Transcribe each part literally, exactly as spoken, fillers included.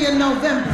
in November.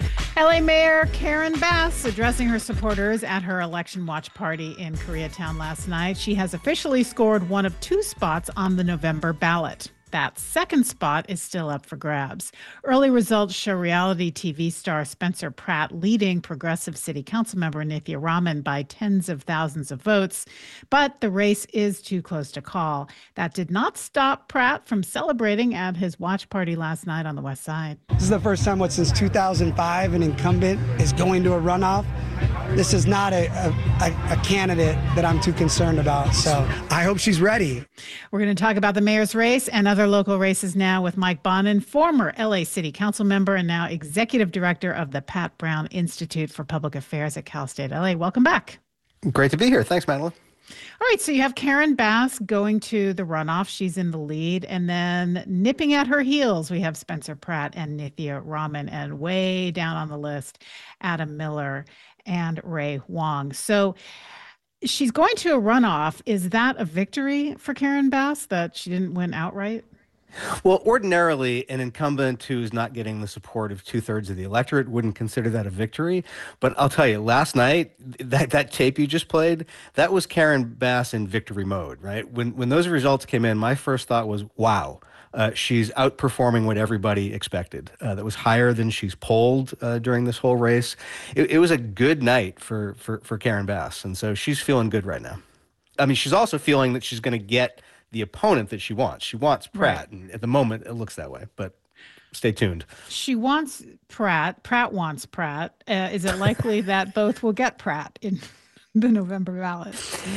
L A Mayor Karen Bass addressing her supporters at her election watch party in Koreatown last night. She has officially scored one of two spots on the November ballot. That second spot is still up for grabs. Early results show reality T V star Spencer Pratt leading progressive city council member Nithya Raman by tens of thousands of votes. But the race is too close to call. That did not stop Pratt from celebrating at his watch party last night on the West Side. This is the first time, what, since two thousand five an incumbent is going to a runoff. This is not a, a, a candidate that I'm too concerned about, so I hope she's ready. We're going to talk about the mayor's race and other local races now with Mike Bonin, former L A City Council member and now executive director of the Pat Brown Institute for Public Affairs at Cal State L A. Welcome back. Great to be here. Thanks, Madeline. All right, so you have Karen Bass going to the runoff. She's in the lead. And then nipping at her heels, we have Spencer Pratt and Nithya Raman. And way down on the list, Adam Miller and Ray Huang. So she's going to a runoff. Is that a victory for Karen Bass that she didn't win outright? Well, ordinarily, an incumbent who's not getting the support of two-thirds of the electorate wouldn't consider that a victory. But I'll tell you, last night, that, that tape you just played, that was Karen Bass in victory mode, right? When, when those results came in, my first thought was, wow. Uh, she's outperforming what everybody expected. Uh, that was higher than she's polled uh, during this whole race. It, it was a good night for, for, for Karen Bass, and so she's feeling good right now. I mean, she's also feeling that she's going to get the opponent that she wants. She wants Pratt, right. And at the moment, it looks that way, but stay tuned. She wants Pratt. Pratt wants Pratt. Uh, is it likely that both will get Pratt in the November ballot?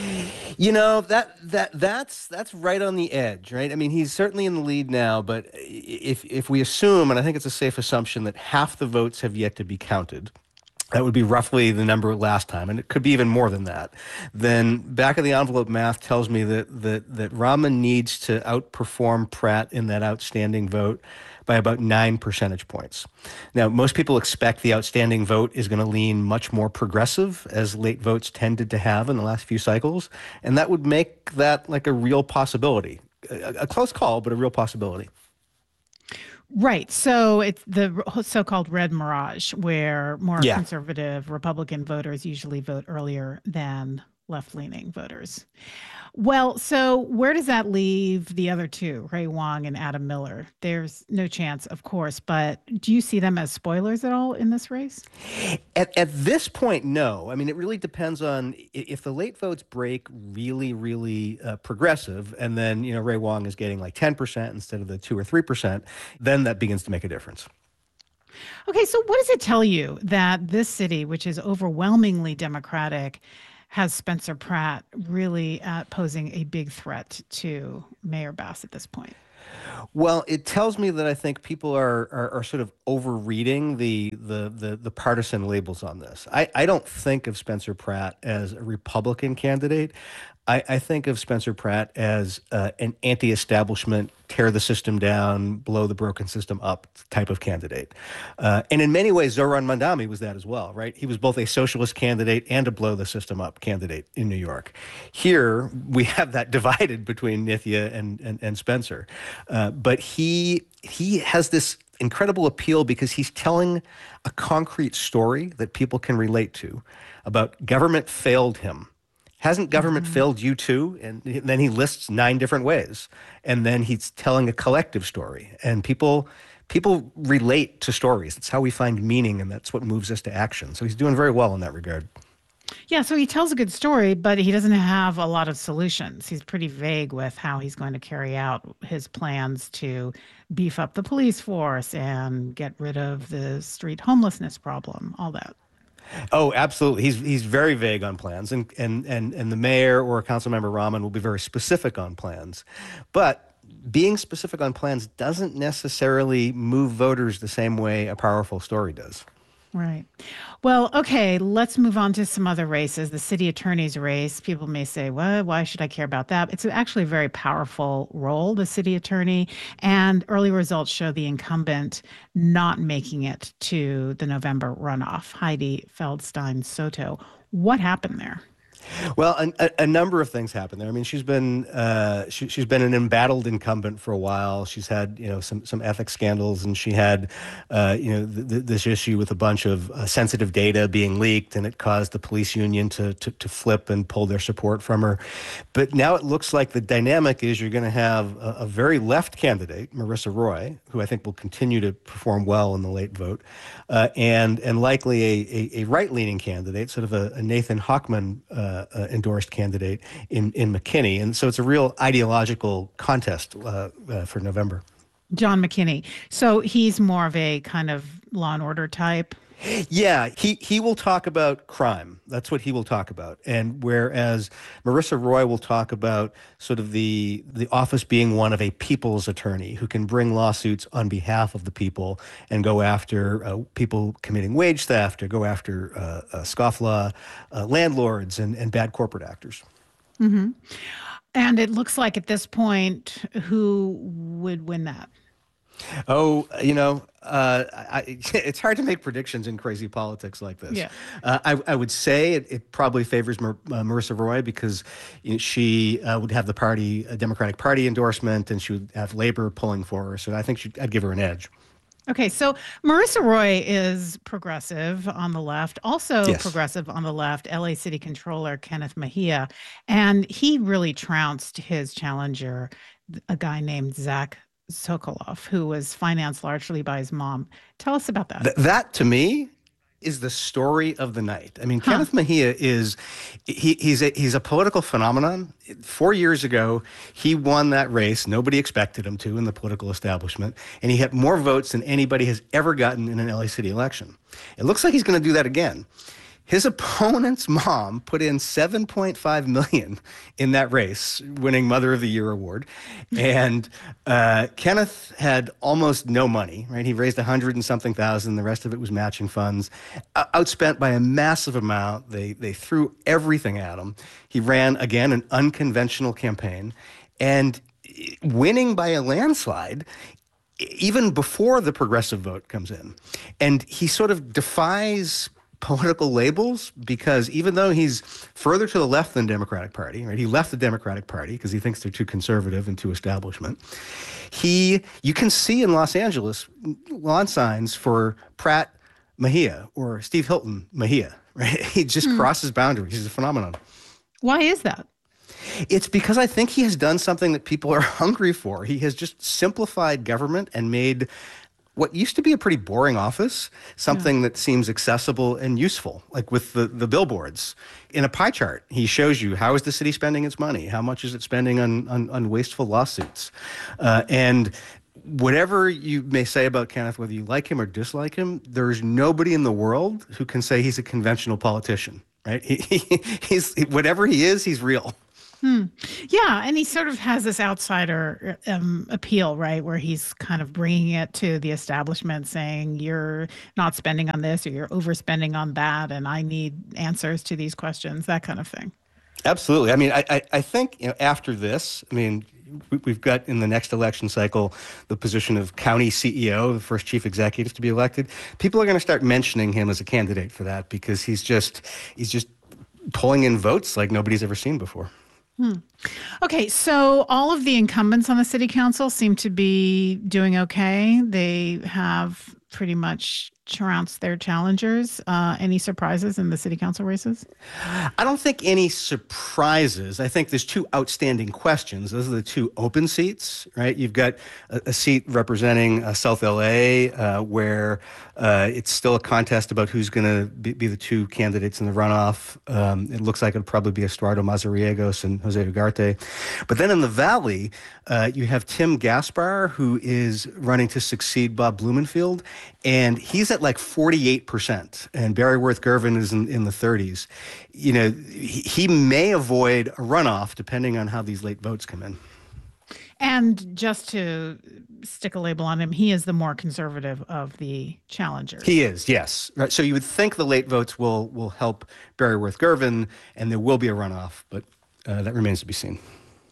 You know, that that that's that's right on the edge, right? I mean, he's certainly in the lead now, but if if we assume, and I think it's a safe assumption, that half the votes have yet to be counted, that would be roughly the number last time, and it could be even more than that. Then back of the envelope math tells me that that that Raman needs to outperform Pratt in that outstanding vote by about nine percentage points. Now, most people expect the outstanding vote is going to lean much more progressive, as late votes tended to have in the last few cycles, and that would make that like a real possibility. A, a close call, but a real possibility. Right. So it's the so-called red mirage, where more yeah. conservative Republican voters usually vote earlier than left-leaning voters. Well, so where does that leave the other two, Ray Huang and Adam Miller? There's no chance, of course, but do you see them as spoilers at all in this race? At, at this point, no. I mean, it really depends on if the late votes break really, really uh, progressive, and then, you know, Ray Huang is getting like ten percent instead of the two or three percent, then that begins to make a difference. Okay, so what does it tell you that this city, which is overwhelmingly Democratic, has Spencer Pratt really uh, posing a big threat to Mayor Bass at this point? Well, it tells me that I think people are are, are sort of overreading the, the the the partisan labels on this. I, I don't think of Spencer Pratt as a Republican candidate. I, I think of Spencer Pratt as uh, an anti-establishment, tear the system down, blow the broken system up type of candidate. Uh, and in many ways, Zohran Mamdani was that as well, right? He was both a socialist candidate and a blow the system up candidate in New York. Here, we have that divided between Nithya and, and, and Spencer. Uh, but he he has this incredible appeal because he's telling a concrete story that people can relate to about government failed him. Hasn't government mm-hmm. failed you too? And then he lists nine different ways. And then he's telling a collective story. And people people relate to stories. That's how we find meaning, and that's what moves us to action. So he's doing very well in that regard. Yeah, so he tells a good story, but he doesn't have a lot of solutions. He's pretty vague with how he's going to carry out his plans to beef up the police force and get rid of the street homelessness problem, all that. Oh, absolutely. He's he's very vague on plans, and and and and the mayor or Councilmember Raman will be very specific on plans. But being specific on plans doesn't necessarily move voters the same way a powerful story does. Right. Well, okay, let's move on to some other races. The city attorney's race. People may say, well, why should I care about that? It's actually a very powerful role, the city attorney, and early results show the incumbent not making it to the November runoff, Heidi Feldstein Soto. What happened there? Well, a, a, a number of things happened there. I mean, she's been uh, she, she's been an embattled incumbent for a while. She's had you know some some ethics scandals, and she had uh, you know th- th- this issue with a bunch of uh, sensitive data being leaked, and it caused the police union to, to to flip and pull their support from her. But now it looks like the dynamic is you're going to have a, a very left candidate, Marissa Roy, who I think will continue to perform well in the late vote, uh, and and likely a, a, a right-leaning candidate, sort of a, a Nathan Hochman uh, uh, endorsed candidate in, in McKinney. And so it's a real ideological contest uh, uh, for November. John McKinney. So he's more of a kind of law and order type. Yeah, he, he will talk about crime. That's what he will talk about. And whereas Marissa Roy will talk about sort of the the office being one of a people's attorney who can bring lawsuits on behalf of the people and go after uh, people committing wage theft or go after uh, uh, scofflaw uh, landlords and, and bad corporate actors. Mm-hmm. And it looks like at this point, who would win that? Oh, you know, uh, I, it's hard to make predictions in crazy politics like this. Yeah. Uh, I, I would say it, it probably favors Mar- uh, Marissa Roy because you know, she uh, would have the party, a Democratic Party endorsement, and she would have Labor pulling for her. So I think she, I'd give her an edge. Okay, so Marissa Roy is progressive on the left, also Yes. progressive on the left, L A City Controller Kenneth Mejia, and he really trounced his challenger, a guy named Zach Sokoloff, who was financed largely by his mom. Tell us about that. Th- that, to me, is the story of the night. I mean, Huh. Kenneth Mejia is he, he's a he's a political phenomenon. Four years ago, he won that race. Nobody expected him to in the political establishment, and he had more votes than anybody has ever gotten in an L A City election. It looks like he's going to do that again. His opponent's mom put in seven point five million dollars in that race, winning Mother of the Year award. And uh, Kenneth had almost no money, right? He raised a hundred and something thousand. The rest of it was matching funds, uh, outspent by a massive amount. They, they threw everything at him. He ran, again, an unconventional campaign. And winning by a landslide, even before the progressive vote comes in. And he sort of defies political labels because even though he's further to the left than Democratic Party, right? He left the Democratic Party because he thinks they're too conservative and too establishment. He, you can see in Los Angeles lawn signs for Pratt Mejia or Steve Hilton Mejia, right? He just hmm. crosses boundaries. He's a phenomenon. Why is that? It's because I think he has done something that people are hungry for. He has just simplified government and made what used to be a pretty boring office, something yeah. that seems accessible and useful, like with the, the billboards. In a pie chart, he shows you how is the city spending its money? How much is it spending on, on, on wasteful lawsuits? Uh, and whatever you may say about Kenneth, whether you like him or dislike him, there's nobody in the world who can say he's a conventional politician, right? He, he, he's, whatever he is, he's real. Hmm. Yeah, and he sort of has this outsider um, appeal, right, where he's kind of bringing it to the establishment, saying you're not spending on this or you're overspending on that, and I need answers to these questions, that kind of thing. Absolutely. I mean, I, I, I think you know after this, I mean, we, we've got in the next election cycle the position of county C E O, the first chief executive to be elected. People are going to start mentioning him as a candidate for that because he's just he's just pulling in votes like nobody's ever seen before. Hmm. Okay, so all of the incumbents on the city council seem to be doing okay. They have pretty much trounced their challengers. Uh, any surprises in the city council races? I don't think any surprises. I think there's two outstanding questions. Those are the two open seats, right? You've got a, a seat representing uh, South L A, uh, where uh, it's still a contest about who's going to be, be the two candidates in the runoff. Um, it looks like it'll probably be Estuardo Mazariegos and Jose Ugarte. But then in the Valley, uh, you have Tim Gaspar, who is running to succeed Bob Blumenfield, and he's at like forty-eight percent, and Barry Worth Gervin is in, in the thirties. You know, he, he may avoid a runoff depending on how these late votes come in. And just to stick a label on him, he is the more conservative of the challengers. He is, yes. Right. So you would think the late votes will will help Barry Worth Gervin, and there will be a runoff, but uh, that remains to be seen.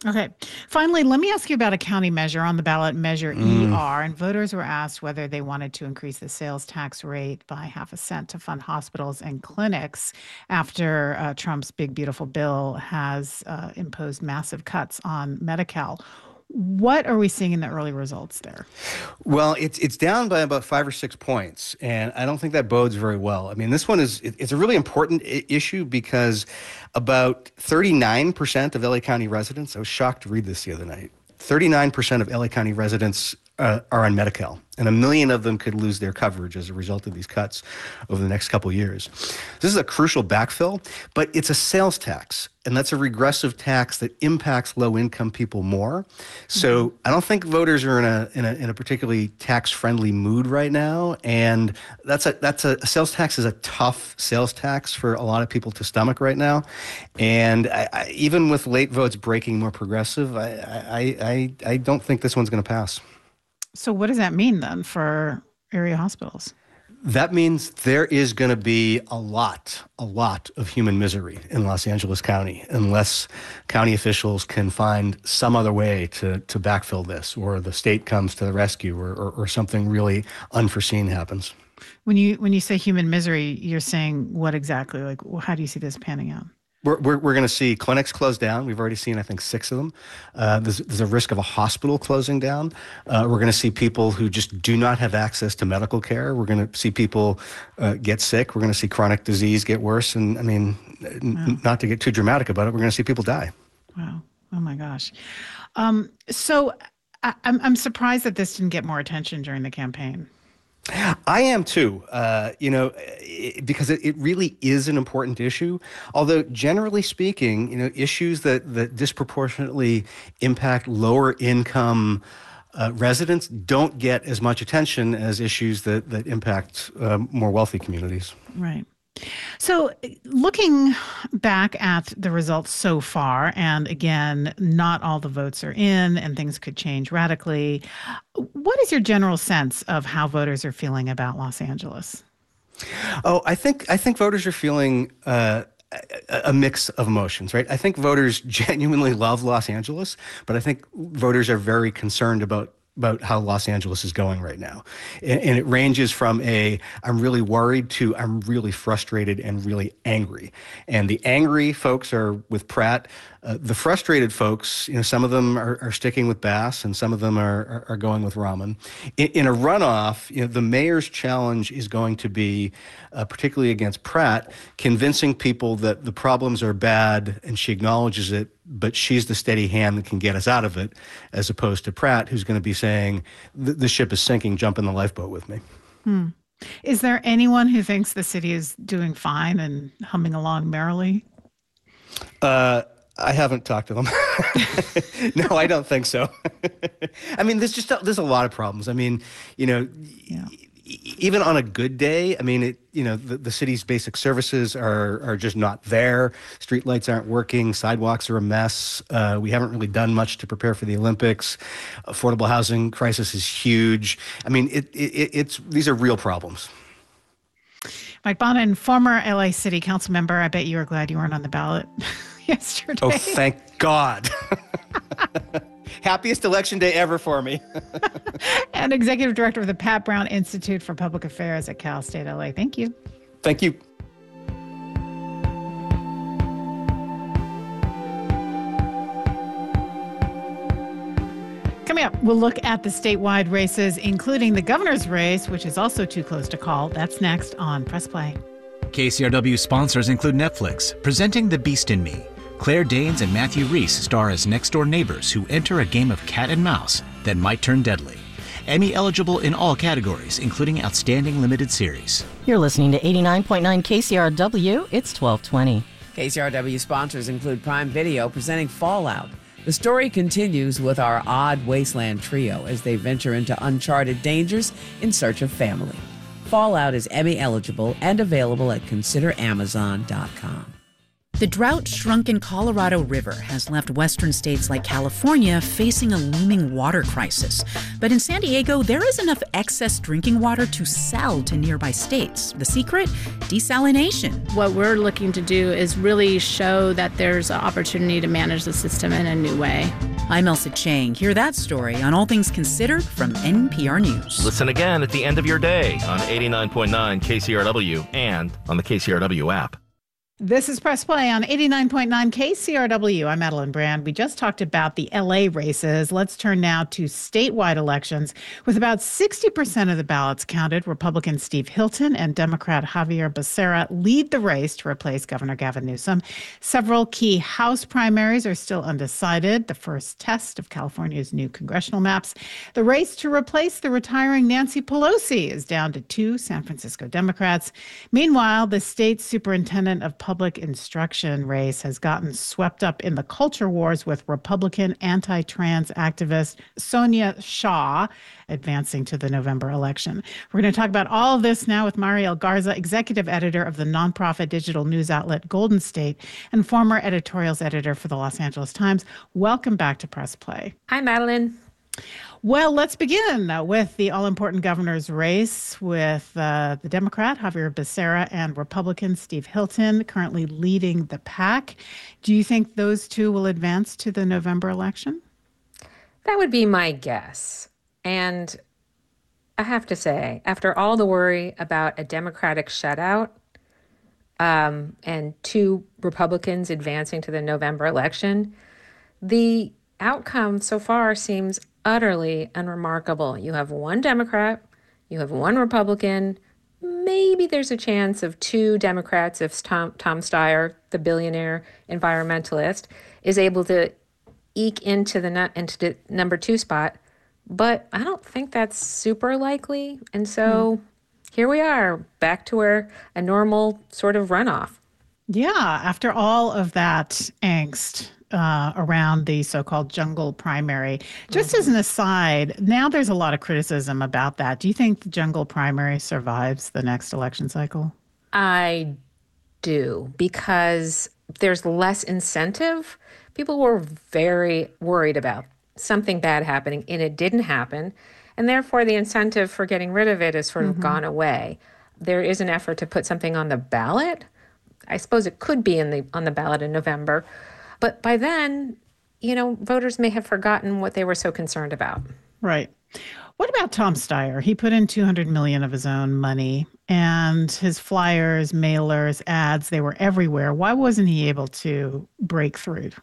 Okay. Finally, let me ask you about a county measure on the ballot, Measure mm. E R. And voters were asked whether they wanted to increase the sales tax rate by half a cent to fund hospitals and clinics after uh, Trump's big, beautiful bill has uh, imposed massive cuts on Medi-Cal. What are we seeing in the early results there? Well, it's it's down by about five or six points, and I don't think that bodes very well. I mean, this one is it, it's a really important I- issue because about thirty-nine percent of L A County residents, I was shocked to read this the other night, thirty-nine percent of L A County residents uh, are on Medi-Cal, and a million of them could lose their coverage as a result of these cuts over the next couple of years. This is a crucial backfill, but it's a sales tax, and that's a regressive tax that impacts low-income people more. So mm-hmm. I don't think voters are in a in a in a particularly tax-friendly mood right now, and that's a that's a, a sales tax is a tough sales tax for a lot of people to stomach right now. And I, I, even with late votes breaking more progressive, I I I, I don't think this one's going to pass. So what does that mean then for area hospitals? That means there is going to be a lot, a lot of human misery in Los Angeles County unless county officials can find some other way to, to backfill this, or the state comes to the rescue, or, or, or something really unforeseen happens. When you when you say human misery, you're saying what exactly? Like, how do you see this panning out? We're, we're, we're going to see clinics close down. We've already seen, I think, six of them. Uh, there's, there's a risk of a hospital closing down. Uh, we're going to see people who just do not have access to medical care. We're going to see people uh, get sick. We're going to see chronic disease get worse. And I mean, wow. n- not to get too dramatic about it, we're going to see people die. Wow. Oh, my gosh. Um, so I, I'm, I'm surprised that this didn't get more attention during the campaign. I am too, uh, you know, because it, it really is an important issue. Although generally speaking, you know, issues that, that disproportionately impact lower income uh, residents don't get as much attention as issues that, that impact uh, more wealthy communities. Right. So looking back at the results so far, and again, not all the votes are in and things could change radically, what is your general sense of how voters are feeling about Los Angeles? Oh, I think I think voters are feeling uh, a, a mix of emotions, right? I think voters genuinely love Los Angeles, but I think voters are very concerned about about how Los Angeles is going right now. And, and it ranges from a, I'm really worried, to I'm really frustrated and really angry. And the angry folks are with Pratt. Uh, the frustrated folks, you know, some of them are, are sticking with Bass and some of them are, are, are going with Rahman. In, in a runoff, you know, the mayor's challenge is going to be, uh, particularly against Pratt, convincing people that the problems are bad and she acknowledges it, but she's the steady hand that can get us out of it, as opposed to Pratt, who's going to be saying, the ship is sinking, jump in the lifeboat with me. Hmm. Is there anyone who thinks the city is doing fine and humming along merrily? Uh, I haven't talked to them. No, I don't think so. I mean, there's just a, there's a lot of problems. I mean, you know, yeah. e- even on a good day, I mean, it, you know, the, the city's basic services are are just not there. Streetlights aren't working. Sidewalks are a mess. Uh, we haven't really done much to prepare for the Olympics. Affordable housing crisis is huge. I mean, it, it it's these are real problems. Mike Bonin, former L A City Council member. I bet you were glad you weren't on the ballot yesterday. Oh, thank God. Happiest election day ever for me. And executive director of the Pat Brown Institute for Public Affairs at Cal State L A. Thank you. Thank you. Coming up, we'll look at the statewide races, including the governor's race, which is also too close to call. That's next on Press Play. K C R W sponsors include Netflix, presenting The Beast in Me. Claire Danes and Matthew Rhys star as next-door neighbors who enter a game of cat and mouse that might turn deadly. Emmy eligible in all categories, including Outstanding Limited Series. You're listening to eighty-nine point nine K C R W. It's twelve twenty. K C R W sponsors include Prime Video presenting Fallout. The story continues with our odd wasteland trio as they venture into uncharted dangers in search of family. Fallout is Emmy eligible and available at consider amazon dot com. The drought-shrunken Colorado River has left western states like California facing a looming water crisis. But in San Diego, there is enough excess drinking water to sell to nearby states. The secret? Desalination. What we're looking to do is really show that there's an opportunity to manage the system in a new way. I'm Elsa Chang. Hear that story on All Things Considered from N P R News. Listen again at the end of your day on eighty-nine point nine K C R W and on the K C R W app. This is Press Play on eighty-nine point nine K C R W. I'm Madeline Brand. We just talked about the L A races. Let's turn now to statewide elections. With about sixty percent of the ballots counted, Republican Steve Hilton and Democrat Xavier Becerra lead the race to replace Governor Gavin Newsom. Several key House primaries are still undecided, the first test of California's new congressional maps. The race to replace the retiring Nancy Pelosi is down to two San Francisco Democrats. Meanwhile, the state superintendent of public Public instruction race has gotten swept up in the culture wars with Republican anti-trans activist Sonia Shaw advancing to the November election. We're going to talk about all of this now with Mariel Garza, executive editor of the nonprofit digital news outlet Golden State and former editorials editor for the Los Angeles Times. Welcome back to Press Play. Hi, Madeline. Well, let's begin with the all-important governor's race with uh, the Democrat, Xavier Becerra, and Republican Steve Hilton currently leading the pack. Do you think those two will advance to the November election? That would be my guess. And I have to say, after all the worry about a Democratic shutout um, and two Republicans advancing to the November election, the outcome so far seems utterly unremarkable. You have one Democrat, you have one Republican, maybe there's a chance of two Democrats if Tom, Tom Steyer, the billionaire environmentalist, is able to eke into the, into the number two spot. But I don't think that's super likely. And so mm. here we are, back to where a normal sort of runoff. Yeah, after all of that angst Uh, around the so-called jungle primary. Just mm-hmm. as an aside, now there's a lot of criticism about that. Do you think the jungle primary survives the next election cycle? I do, because there's less incentive. People were very worried about something bad happening, and it didn't happen. And therefore, the incentive for getting rid of it has sort of mm-hmm. gone away. There is an effort to put something on the ballot. I suppose it could be in the on the ballot in November. But by then, you know, voters may have forgotten what they were so concerned about. Right. What about Tom Steyer? He put in two hundred million dollars of his own money, and his flyers, mailers, ads, they were everywhere. Why wasn't he able to break through?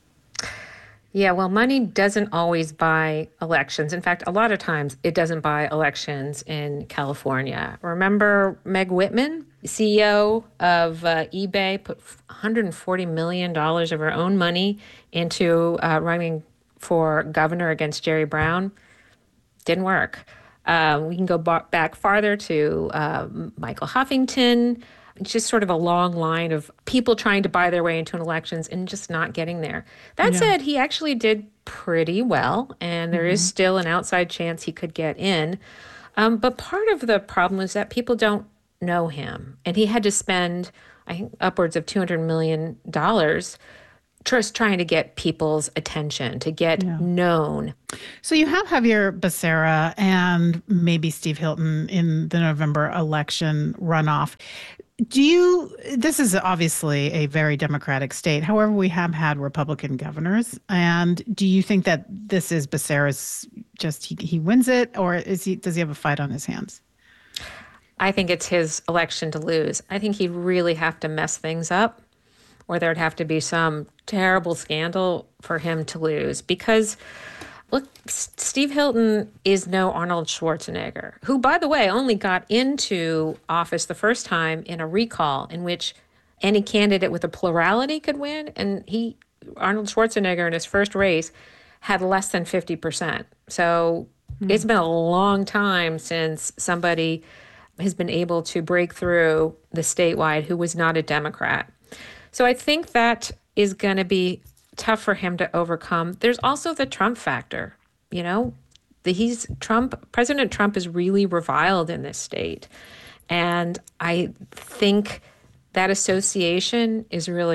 Yeah, well, money doesn't always buy elections. In fact, a lot of times it doesn't buy elections in California. Remember Meg Whitman, C E O of uh, eBay, put one hundred forty million dollars of her own money into uh, running for governor against Jerry Brown? Didn't work. Uh, we can go b- back farther to uh, Michael Huffington. It's just sort of a long line of people trying to buy their way into an elections and just not getting there. That yeah. said, he actually did pretty well, and there mm-hmm. is still an outside chance he could get in. Um, but part of the problem is that people don't know him, and he had to spend, I think, upwards of two hundred million dollars just trying to get people's attention, to get yeah. known. So you have Xavier Becerra and maybe Steve Hilton in the November election runoff. Do you, this is obviously a very Democratic state. However, we have had Republican governors. And do you think that this is Becerra's just, he, he wins it, or is he, does he have a fight on his hands? I think it's his election to lose. I think he'd really have to mess things up, or there'd have to be some terrible scandal for him to lose. Because, look, Steve Hilton is no Arnold Schwarzenegger, who, by the way, only got into office the first time in a recall in which any candidate with a plurality could win. And he, Arnold Schwarzenegger, in his first race, had less than fifty percent. So mm-hmm. it's been a long time since somebody has been able to break through the statewide who was not a Democrat. So I think that is going to be tough for him to overcome. There's also the Trump factor. You know, the, he's Trump, President Trump is really reviled in this state. And I think that association is really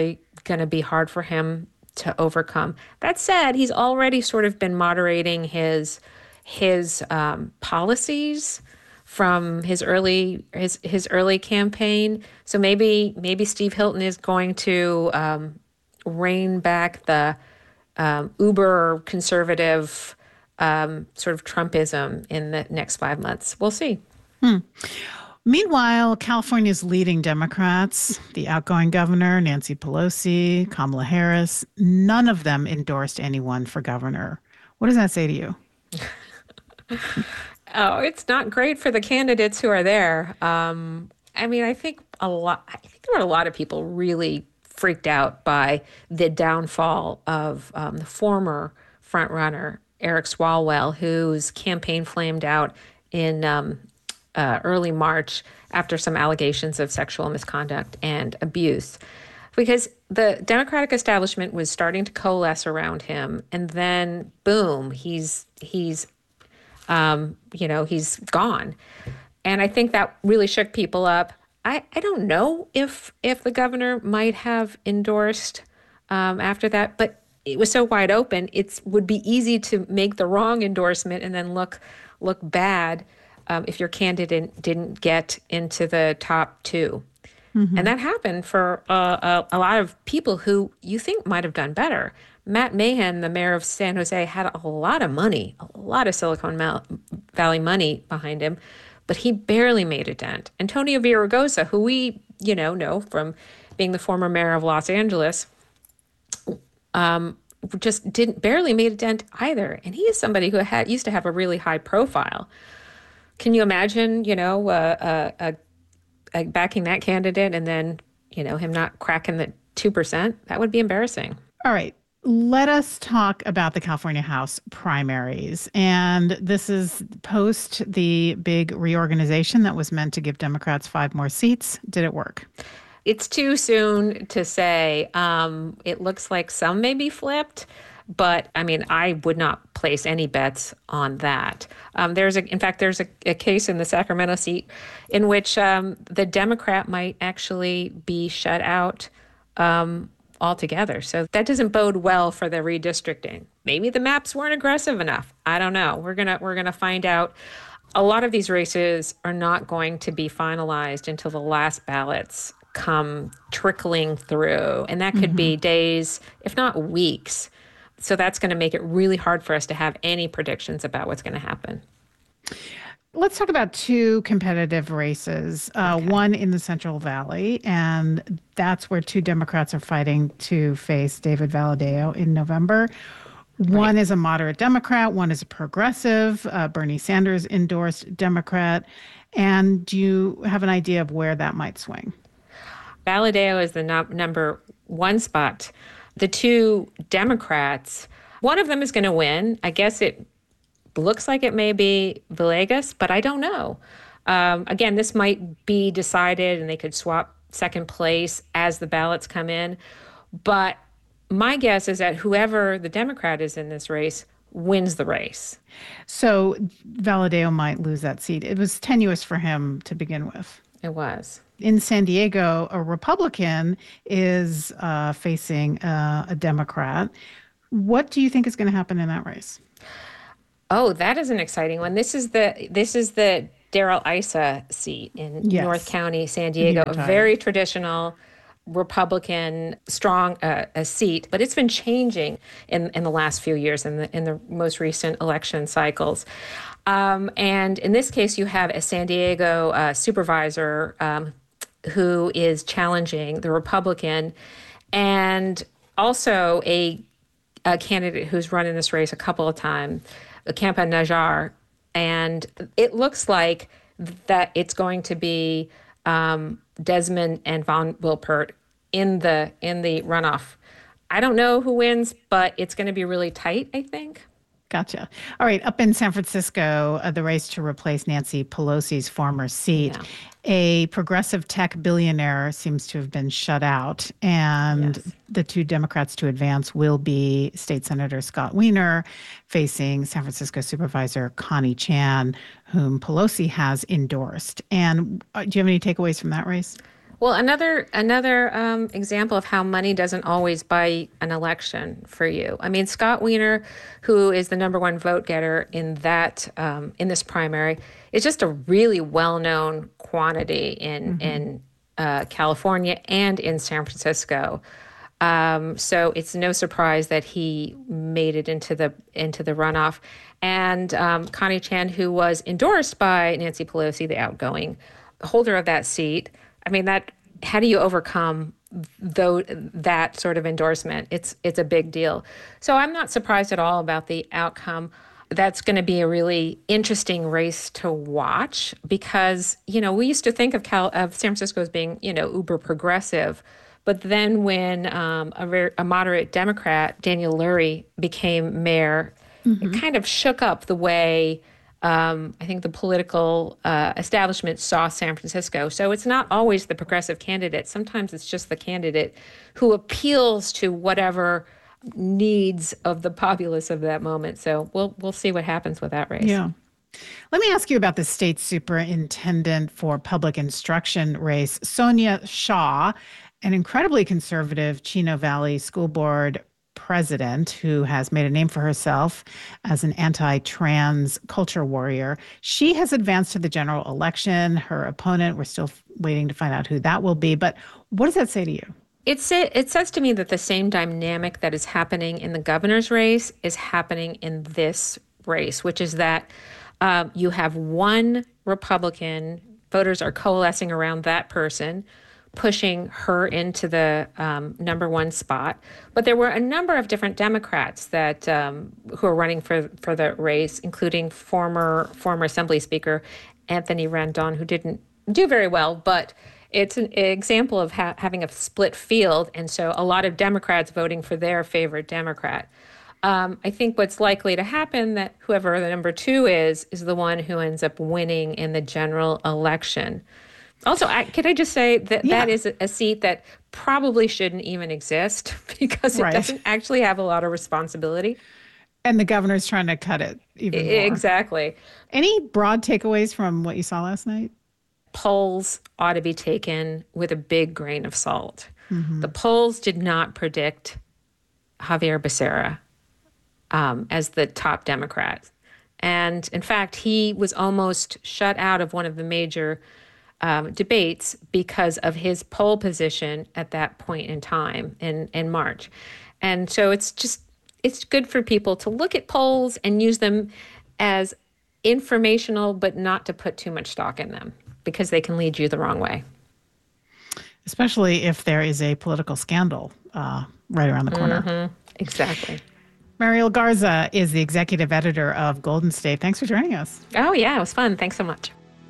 going to be hard for him to overcome. That said, he's already sort of been moderating his his um, policies from his early his his early campaign. So maybe maybe Steve Hilton is going to um, rein back the um, uber conservative um, sort of Trumpism in the next five months. We'll see. Hmm. Meanwhile, California's leading Democrats, the outgoing governor, Nancy Pelosi, Kamala Harris, none of them endorsed anyone for governor. What does that say to you? Oh, it's not great for the candidates who are there. Um, I mean, I think a lot, I think there were a lot of people really freaked out by the downfall of um, the former frontrunner, Eric Swalwell, whose campaign flamed out in um, Uh, early March after some allegations of sexual misconduct and abuse, because the Democratic establishment was starting to coalesce around him, and then boom, he's he's um, you know he's gone, and I think that really shook people up. I, I don't know if if the governor might have endorsed um, after that, but it was so wide open. It would be easy to make the wrong endorsement and then look look bad. Um, if your candidate didn't get into the top two. Mm-hmm. And that happened for uh, a, a lot of people who you think might have done better. Matt Mahan, the mayor of San Jose, had a lot of money, a lot of Silicon Valley money behind him, but he barely made a dent. Antonio Villaraigosa, who we, you know, know from being the former mayor of Los Angeles, um, just didn't barely made a dent either. And he is somebody who had used to have a really high profile. Can you imagine, you know, uh, uh, uh, uh, backing that candidate and then, you know, him not cracking the two percent? That would be embarrassing. All right. Let us talk about the California House primaries. And this is post the big reorganization that was meant to give Democrats five more seats. Did it work? It's too soon to say. Um, it looks like some may be flipped. But I mean, I would not place any bets on that. Um, there's a, in fact, there's a, a case in the Sacramento seat in which um, the Democrat might actually be shut out um, altogether. So that doesn't bode well for the redistricting. Maybe the maps weren't aggressive enough. I don't know. We're gonna we're gonna find out. A lot of these races are not going to be finalized until the last ballots come trickling through, and that could mm-hmm. be days, if not weeks. So that's going to make it really hard for us to have any predictions about what's going to happen. Let's talk about two competitive races, uh, okay. one in the Central Valley, and that's where two Democrats are fighting to face David Valadao in November. One right. is a moderate Democrat, one is a progressive, uh, Bernie Sanders endorsed Democrat. And do you have an idea of where that might swing? Valadao is the no- number one spot. The two Democrats, one of them is going to win. I guess it looks like it may be Villegas, but I don't know. Um, again, this might be decided and they could swap second place as the ballots come in. But my guess is that whoever the Democrat is in this race wins the race. So Valadao might lose that seat. It was tenuous for him to begin with. It was. In San Diego, a Republican is uh, facing uh, a Democrat. What do you think is going to happen in that race? Oh, that is an exciting one. This is the this is the Darrell Issa seat in yes. North County, San Diego. A very traditional Republican strong uh, a seat, but it's been changing in, in the last few years in the in the most recent election cycles. Um, and in this case, you have a San Diego uh, supervisor um, who is challenging the Republican, and also a, a candidate who's run in this race a couple of times, Kampa Najjar. And it looks like that it's going to be um, Desmond and Von Wilpert in the in the runoff. I don't know who wins, but it's going to be really tight, I think. Gotcha. All right. Up in San Francisco, uh, the race to replace Nancy Pelosi's former seat. Yeah. A progressive tech billionaire seems to have been shut out. And yes. the two Democrats to advance will be State Senator Scott Wiener facing San Francisco Supervisor Connie Chan, whom Pelosi has endorsed. And uh, do you have any takeaways from that race? Well, another another um, example of how money doesn't always buy an election for you. I mean, Scott Wiener, who is the number one vote getter in that um, in this primary, is just a really well-known quantity in mm-hmm. in uh, California and in San Francisco. Um, so it's no surprise that he made it into the into the runoff. And um, Connie Chan, who was endorsed by Nancy Pelosi, the outgoing holder of that seat. I mean, that how do you overcome though that sort of endorsement? It's it's a big deal. So I'm not surprised at all about the outcome. That's going to be a really interesting race to watch because, you know, we used to think of Cal of San Francisco as being, you know, uber progressive. But then when um, a, ver- a moderate Democrat, Daniel Lurie, became mayor, mm-hmm. it kind of shook up the way Um, I think the political uh, establishment saw San Francisco. So it's not always the progressive candidate. Sometimes it's just the candidate who appeals to whatever needs of the populace of that moment. So we'll we'll see what happens with that race. Yeah. Let me ask you about the state superintendent for public instruction race, Sonia Shaw, an incredibly conservative Chino Valley School Board president who has made a name for herself as an anti-trans culture warrior. She has advanced to the general election. Her opponent, we're still waiting to find out who that will be. But what does that say to you? It, say, it says to me that the same dynamic that is happening in the governor's race is happening in this race, which is that uh, you have one Republican, voters are coalescing around that person, pushing her into the um, number one spot. But there were a number of different Democrats that um, who are running for, for the race, including former former Assembly Speaker Anthony Rendon, who didn't do very well, but it's an example of ha- having a split field, and so a lot of Democrats voting for their favorite Democrat. Um, I think what's likely to happen that whoever the number two is, is the one who ends up winning in the general election. Also, I, can I just say that yeah. that is a, a seat that probably shouldn't even exist because it right. doesn't actually have a lot of responsibility. And the governor's trying to cut it even more. Exactly. Any broad takeaways from what you saw last night? Polls ought to be taken with a big grain of salt. Mm-hmm. The polls did not predict Xavier Becerra um, as the top Democrat. And in fact, he was almost shut out of one of the major Um, debates because of his poll position at that point in time in, in March. And so it's just, it's good for people to look at polls and use them as informational, but not to put too much stock in them because they can lead you the wrong way. Especially if there is a political scandal uh, right around the corner. Mm-hmm. Exactly. Mariel Garza is the executive editor of Golden State. Thanks for joining us. Oh, yeah, it was fun. Thanks so much.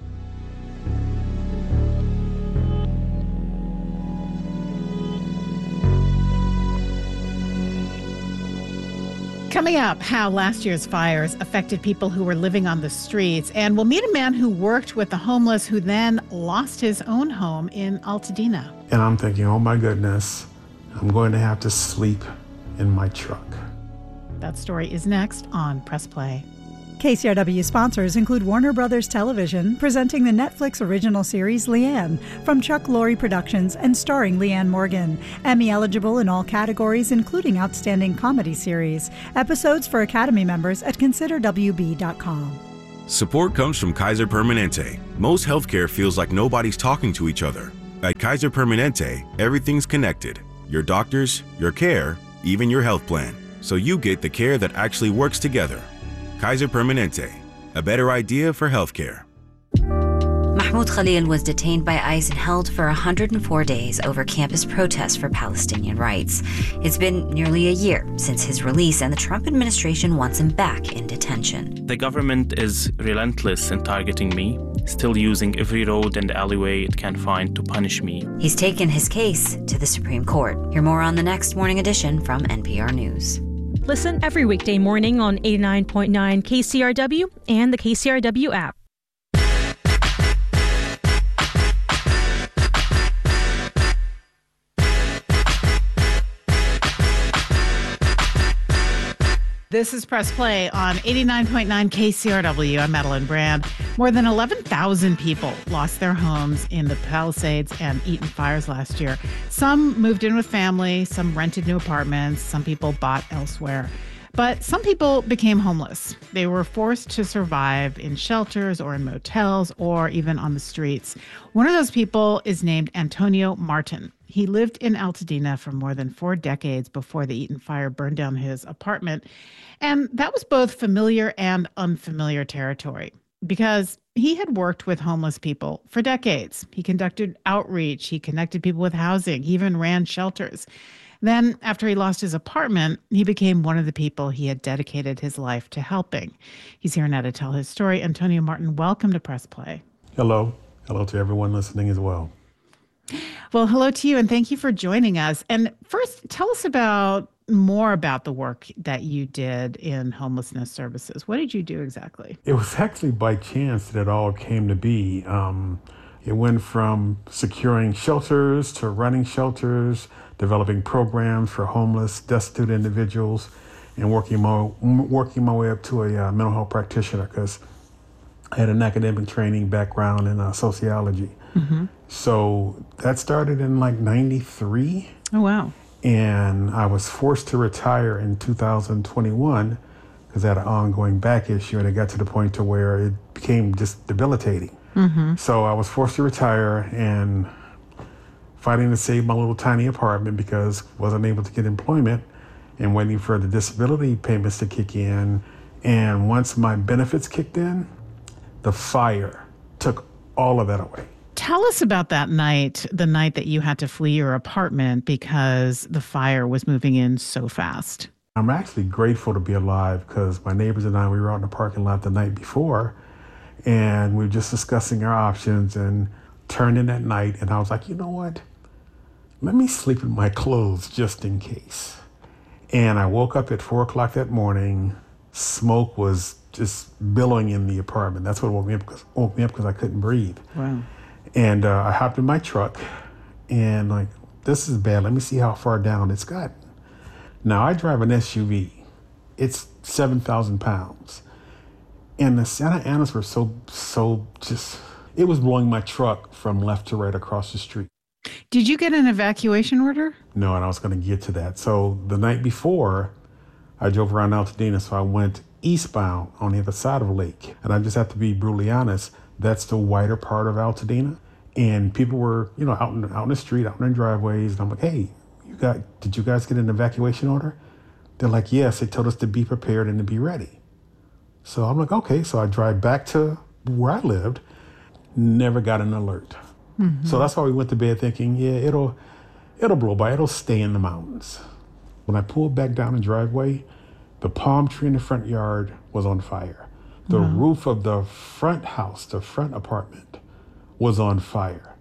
Coming up, how last year's fires affected people who were living on the streets. And we'll meet a man who worked with the homeless who then lost his own home in Altadena. And I'm thinking, oh my goodness, I'm going to have to sleep in my truck. That story is next on Press Play. K C R W sponsors include Warner Brothers Television, presenting the Netflix original series Leanne from Chuck Lorre Productions and starring Leanne Morgan. Emmy eligible in all categories, including Outstanding Comedy Series. Episodes for Academy members at consider w b dot com. Support comes from Kaiser Permanente. Most healthcare feels like nobody's talking to each other. At Kaiser Permanente, everything's connected. Your doctors, your care, even your health plan. So you get the care that actually works together. Kaiser Permanente, a better idea for healthcare. Mahmoud Khalil was detained by ICE and held for one hundred four days over campus protests for Palestinian rights. It's been nearly a year since his release, and the Trump administration wants him back in detention. The government is relentless in targeting me, still using every road and alleyway it can find to punish me. He's taken his case to the Supreme Court. Hear more on the next Morning Edition from N P R News. Listen every weekday morning on eighty-nine point nine K C R W and the K C R W app. This is Press Play on eighty-nine point nine K C R W. I'm Madeline Brand. More than eleven thousand people lost their homes in the Palisades and Eaton fires last year. Some moved in with family, some rented new apartments, some people bought elsewhere. But some people became homeless. They were forced to survive in shelters or in motels or even on the streets. One of those people is named Antonio Martin. He lived in Altadena for more than four decades before the Eaton fire burned down his apartment. And that was both familiar and unfamiliar territory because he had worked with homeless people for decades. He conducted outreach. He connected people with housing. He even ran shelters. Then, after he lost his apartment, he became one of the people he had dedicated his life to helping. He's here now to tell his story. Antonio Martin, welcome to Press Play. Hello. Hello to everyone listening as well. Well, hello to you, and thank you for joining us. And first, tell us about more about the work that you did in homelessness services. What did you do exactly? It was actually by chance that it all came to be. Um, it went from securing shelters to running shelters, developing programs for homeless, destitute individuals, and working my, working my way up to a uh, mental health practitioner because I had an academic training background in uh, sociology. Mm-hmm. So that started in like ninety-three. Oh, wow. And I was forced to retire in two thousand twenty-one because I had an ongoing back issue, and it got to the point to where it became just debilitating. Mm-hmm. So I was forced to retire and fighting to save my little tiny apartment because wasn't able to get employment and waiting for the disability payments to kick in. And once my benefits kicked in, the fire took all of that away. Tell us about that night, the night that you had to flee your apartment because the fire was moving in so fast. I'm actually grateful to be alive because my neighbors and I, we were out in the parking lot the night before and we were just discussing our options and turned in that night. And I was like, you know what? Let me sleep in my clothes just in case. And I woke up at four o'clock that morning. Smoke was just billowing in the apartment. That's what woke me up because woke me up because I couldn't breathe. Wow. And uh, I hopped in my truck and like, this is bad. Let me see how far down it's gotten. Now I drive an S U V. It's seven thousand pounds. And the Santa Anas were so, so just, it was blowing my truck from left to right across the street. Did you get an evacuation order? No, and I was going to get to that. So the night before, I drove around Altadena, so I went eastbound on the other side of the lake. And I just have to be brutally honest, that's the wider part of Altadena. And people were, you know, out in, out in the street, out in their driveways. And I'm like, hey, you got, did you guys get an evacuation order? They're like, yes, they told us to be prepared and to be ready. So I'm like, okay. So I drive back to where I lived, never got an alert. Mm-hmm. So that's why we went to bed thinking, yeah, it'll, it'll blow by, it'll stay in the mountains. When I pulled back down the driveway, the palm tree in the front yard was on fire. The wow. roof of the front house, the front apartment, was on fire.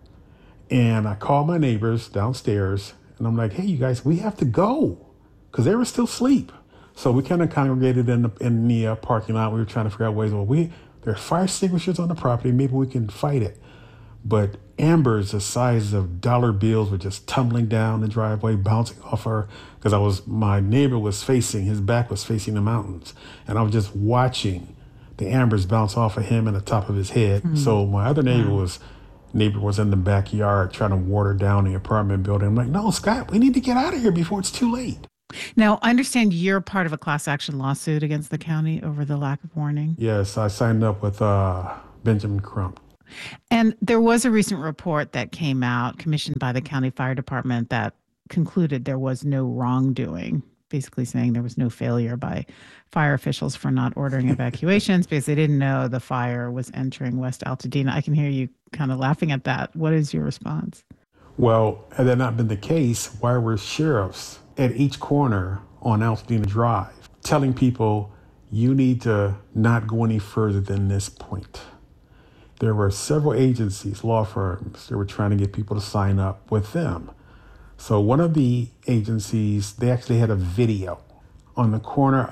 And I called my neighbors downstairs and I'm like, hey, you guys, we have to go because they were still asleep. So we kind of congregated in the, in the uh, parking lot. We were trying to figure out ways, well, we, there are fire extinguishers on the property. Maybe we can fight it. But embers the size of dollar bills were just tumbling down the driveway, bouncing off her because I was, my neighbor was facing, his back was facing the mountains. And I was just watching the embers bounce off of him and the top of his head. Mm-hmm. So my other neighbor wow. was neighbor was in the backyard trying to water down the apartment building. I'm like, no, Scott, we need to get out of here before it's too late. Now, I understand you're part of a class action lawsuit against the county over the lack of warning. Yes, I signed up with uh, Benjamin Crump. And there was a recent report that came out commissioned by the county fire department that concluded there was no wrongdoing, basically saying there was no failure by fire officials for not ordering evacuations because they didn't know the fire was entering West Altadena. I can hear you kind of laughing at that. What is your response? Well, had that not been the case, why were sheriffs at each corner on Altadena Drive telling people you need to not go any further than this point? There were several agencies, law firms, that were trying to get people to sign up with them. So one of the agencies, they actually had a video on the corner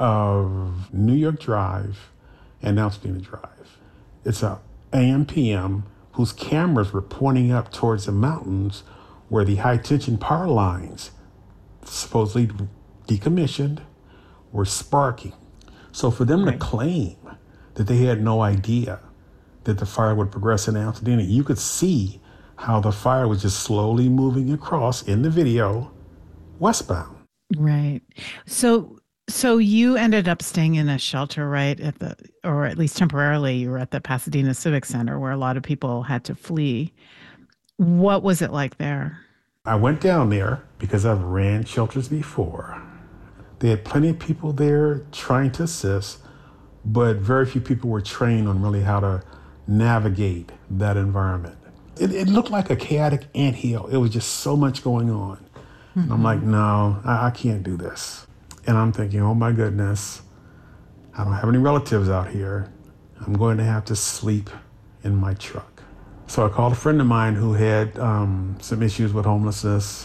of New York Drive and Altadena Drive. It's a A M P M whose cameras were pointing up towards the mountains where the high tension power lines, supposedly decommissioned, were sparking So for them Right. to claim that they had no idea that the fire would progress in Altadena, you could see how the fire was just slowly moving across in the video westbound. Right. So so you ended up staying in a shelter, right, at the, or at least temporarily, you were at the Pasadena Civic Center where a lot of people had to flee. What was it like there? I went down there because I've ran shelters before. They had plenty of people there trying to assist, but very few people were trained on really how to navigate that environment. It, it looked like a chaotic anthill. It was just so much going on. Mm-hmm. And I'm like, no, I, I can't do this. And I'm thinking, oh my goodness, I don't have any relatives out here. I'm going to have to sleep in my truck. So I called a friend of mine who had um, some issues with homelessness.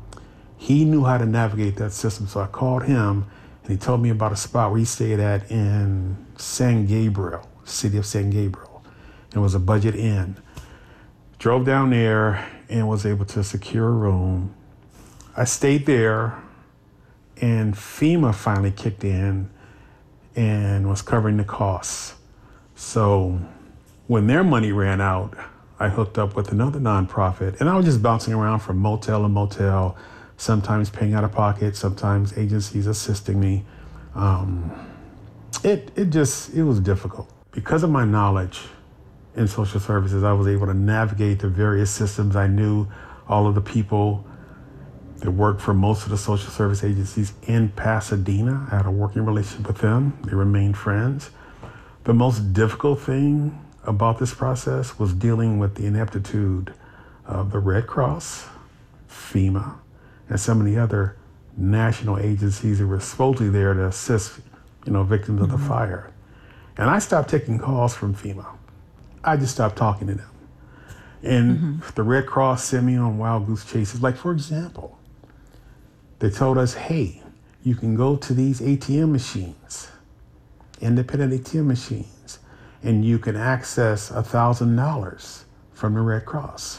He knew how to navigate that system, so I called him and he told me about a spot where he stayed at in San Gabriel, city of San Gabriel. It was a budget inn. Drove down there and was able to secure a room. I stayed there and FEMA finally kicked in and was covering the costs. So when their money ran out, I hooked up with another nonprofit and I was just bouncing around from motel to motel, sometimes paying out of pocket, sometimes agencies assisting me. Um, it, it just, it was difficult. Because of my knowledge in social services, I was able to navigate the various systems. I knew all of the people that worked for most of the social service agencies in Pasadena. I had a working relationship with them. They remained friends. The most difficult thing about this process was dealing with the ineptitude of the Red Cross, FEMA, and some of the other national agencies that were supposedly there to assist, you know, victims mm-hmm. of the fire. And I stopped taking calls from FEMA. I just stopped talking to them. And mm-hmm. the Red Cross sent me on wild goose chases. Like, for example, they told us, hey, you can go to these A T M machines, independent A T M machines, and you can access one thousand dollars from the Red Cross.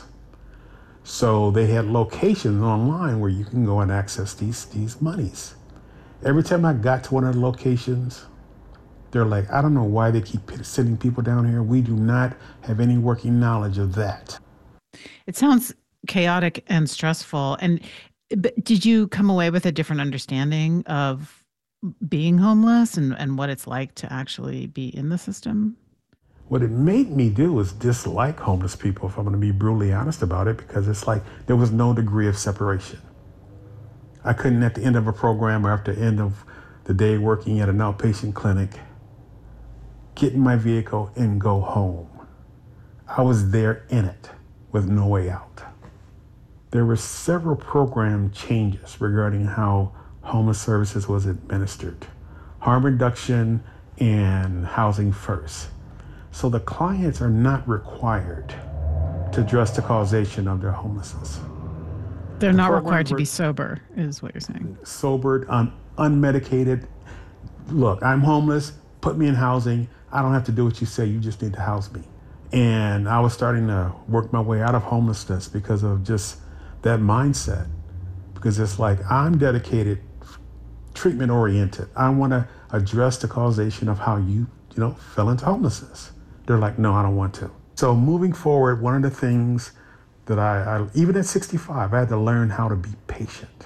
So they had locations online where you can go and access these, these monies. Every time I got to one of the locations, they're like, I don't know why they keep sending people down here. We do not have any working knowledge of that. It sounds chaotic and stressful. And but did you come away with a different understanding of being homeless and, and what it's like to actually be in the system? What it made me do was dislike homeless people, if I'm going to be brutally honest about it, because it's like there was no degree of separation. I couldn't, at the end of a program or after the end of the day working at an outpatient clinic, get in my vehicle and go home. I was there in it with no way out. There were several program changes regarding how homeless services was administered. Harm reduction and housing first. So the clients are not required to address the causation of their homelessness. They're the not required to be sober, is what you're saying. Sobered, un- unmedicated. Look, I'm homeless, put me in housing. I don't have to do what you say, you just need to house me. And I was starting to work my way out of homelessness because of just that mindset. Because it's like, I'm dedicated, treatment oriented. I want to address the causation of how you, you know, fell into homelessness. They're like, no, I don't want to. So moving forward, one of the things that I, I, even at sixty-five, I had to learn how to be patient.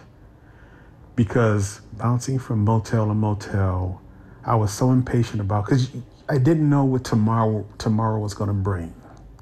Because bouncing from motel to motel, I was so impatient about, because I didn't know what tomorrow tomorrow was going to bring.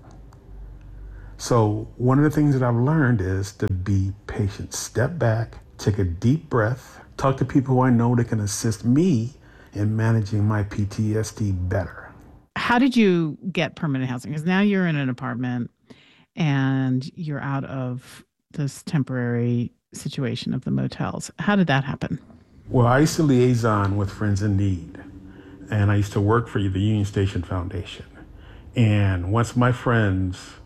So one of the things that I've learned is to be patient. Step back, take a deep breath, talk to people who I know that can assist me in managing my P T S D better. How did you get permanent housing? Because now you're in an apartment and you're out of this temporary situation of the motels. How did that happen? Well, I used to liaison with Friends in Need, and I used to work for the Union Station Foundation. And once my friends